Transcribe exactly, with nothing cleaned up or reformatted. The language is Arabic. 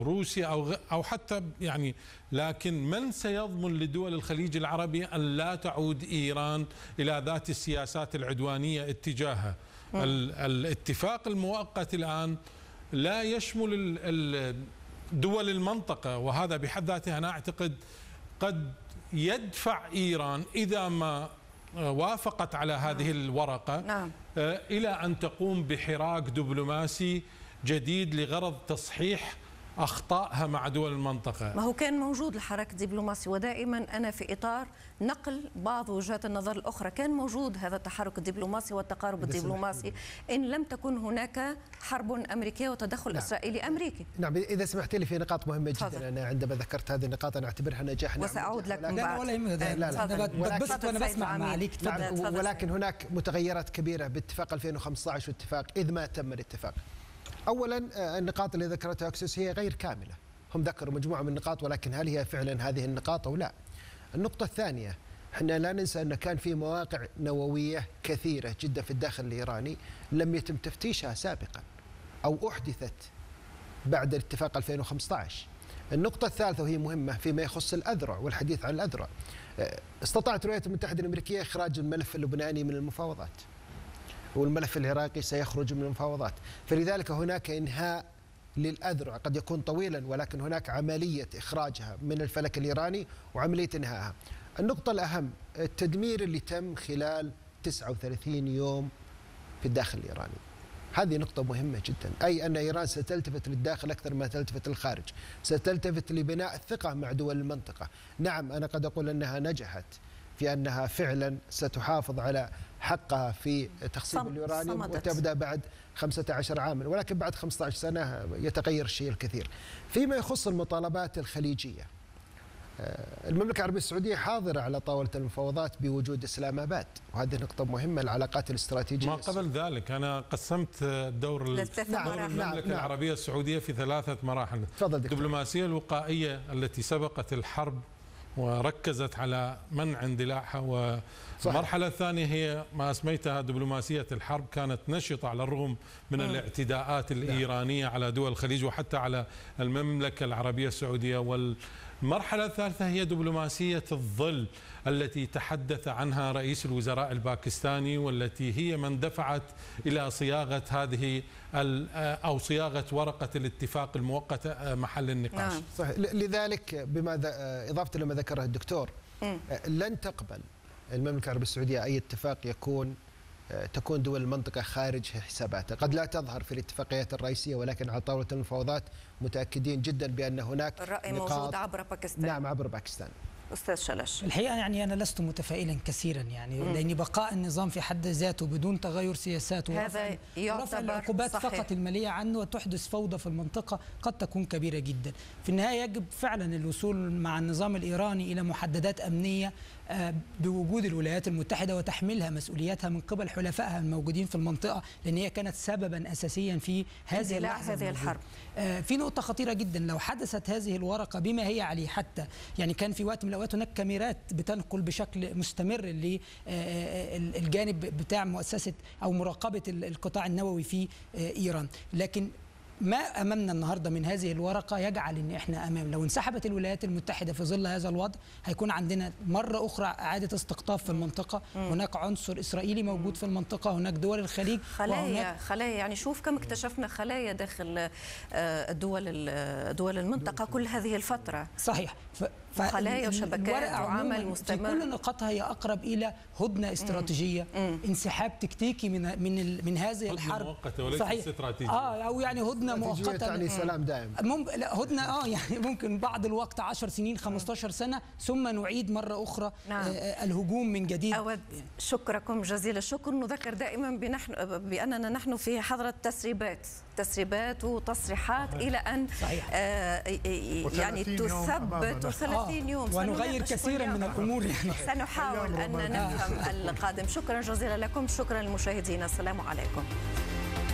روسيا أو أو حتى يعني، لكن من سيضمن لدول الخليج العربي أن لا تعود إيران إلى ذات السياسات العدوانية اتجاهها؟ الاتفاق المؤقت الآن لا يشمل دول المنطقة، وهذا بحد ذاته أنا أعتقد قد يدفع إيران إذا ما وافقت على هذه الورقة نعم. إلى أن تقوم بحراك دبلوماسي جديد لغرض تصحيح أخطائها مع دول المنطقة. ما هو كان موجود الحراك الدبلوماسي، ودائما أنا في إطار نقل بعض وجهات النظر الأخرى كان موجود هذا التحرك الدبلوماسي والتقارب الدبلوماسي إن لم تكن هناك حرب أمريكية وتدخل نعم. إسرائيلي أمريكي. نعم، إذا سمحت لي في نقاط مهمة جدا. أنا عندما ذكرت هذه النقاط أنا أعتبرها نجاح. وسأعود لك من بعد. ولا يهمك، بتبسط وأنا بسمع معاليك. ولكن هناك متغيرات كبيرة باتفاق ألفين وخمسة عشر واتفاق إذ ما تم الاتفاق. أولا النقاط اللي ذكرتها أكسس هي غير كاملة، هم ذكروا مجموعة من النقاط ولكن هل هي فعلا هذه النقاط أو لا؟ النقطة الثانية، احنا لا ننسى أن كان في مواقع نووية كثيرة جدا في الداخل الإيراني لم يتم تفتيشها سابقا أو أحدثت بعد الاتفاق ألفين وخمسة عشر. النقطة الثالثة وهي مهمة فيما يخص الأذرع والحديث عن الأذرع، استطاعت الولايات المتحدة الأمريكية إخراج الملف اللبناني من المفاوضات، والملف العراقي سيخرج من المفاوضات، فلذلك هناك إنهاء للأذرع قد يكون طويلا ولكن هناك عملية إخراجها من الفلك الإيراني وعملية إنهائها. النقطة الأهم التدمير اللي تم خلال تسعة وثلاثين يوم في الداخل الإيراني، هذه نقطة مهمة جدا، أي أن إيران ستلتفت للداخل أكثر ما تلتفت للخارج، ستلتفت لبناء الثقة مع دول المنطقة. نعم أنا قد أقول أنها نجحت في أنها فعلا ستحافظ على حقها في تخصيب اليورانيوم وتبدأ بعد خمسة عشر عاما، ولكن بعد خمسة عشر سنة يتغير الشيء الكثير. فيما يخص المطالبات الخليجية، المملكة العربية السعودية حاضرة على طاولة المفاوضات بوجود إسلام آباد، وهذه نقطة مهمة. العلاقات الاستراتيجية ما قبل ذلك أنا قسمت دور, دور المملكة نعم. العربية السعودية في ثلاثة مراحل. الدبلوماسية الوقائية التي سبقت الحرب وركزت على منع اندلاعها، والمرحلة الثانية هي ما أسميتها دبلوماسية الحرب، كانت نشطة على الرغم من م. الاعتداءات الإيرانية على دول الخليج وحتى على المملكة العربية السعودية. والمرحلة الثالثة هي دبلوماسية الظل التي تحدث عنها رئيس الوزراء الباكستاني، والتي هي من دفعت إلى صياغة هذه أو صياغة ورقة الاتفاق المؤقت محل النقاش. نعم. صحيح. لذلك بما إضافة لما ذكره الدكتور م. لن تقبل المملكة العربية السعودية أي اتفاق يكون تكون دول المنطقة خارج حساباتها. قد لا تظهر في الاتفاقيات الرئيسية ولكن على طاولة المفاوضات متأكدين جدا بأن هناك الرأي موجود عبر باكستان. نعم عبر باكستان. أستاذ شلش، الحقيقة يعني أنا لست متفائلا كثيرا، يعني م. لأن بقاء النظام في حد ذاته بدون تغير سياساته هذا ورفع العقوبات صحيح. فقط المالية عنه وتحدث فوضى في المنطقة قد تكون كبيرة جدا. في النهاية يجب فعلا الوصول مع النظام الإيراني إلى محددات أمنية بوجود الولايات المتحدة وتحميلها مسؤولياتها من قبل حلفائها الموجودين في المنطقة، لأن هي كانت سببا أساسيا في هذه اللحظة هذه الحرب. في نقطة خطيرة جدا، لو حدثت هذه الورقة بما هي عليه، حتى يعني كان في وقت من الأوقات هناك كاميرات بتنقل بشكل مستمر للجانب بتاع مؤسسة أو مراقبة القطاع النووي في إيران، لكن ما أمامنا النهاردة من هذه الورقة يجعل أن إحنا أمام، لو انسحبت الولايات المتحدة في ظل هذا الوضع هيكون عندنا مرة أخرى إعادة استقطاب في المنطقة. مم. هناك عنصر إسرائيلي موجود في المنطقة، هناك دول الخليج خلايا خلايا يعني شوف كم اكتشفنا خلايا داخل الدول دول المنطقة كل هذه الفترة. صحيح. ف... خلايا وشبكات وعمل مستمر في كل نقاطها هي أقرب إلى هدنة استراتيجية، مم. انسحاب تكتيكي من من من هذه الحرب. مؤقتة وليس استراتيجية. اه او يعني هدنة مؤقتة يعني سلام دائم. مم... لا هدنة اه يعني ممكن بعض الوقت عشر سنين خمسة عشر سنة ثم نعيد مرة أخرى. نعم. آه الهجوم من جديد. أود شكركم جزيل الشكر. نذكر دائما بنحن بأننا نحن في حضرة تسريبات تسريبات وتصريحات إلى أن آه يعني تثبت ثلاثين يوم ونغير كثيرا من الأمور يعني. سنحاول أن نفهم القادم. شكرا جزيلا لكم، شكرا للمشاهدين، السلام عليكم.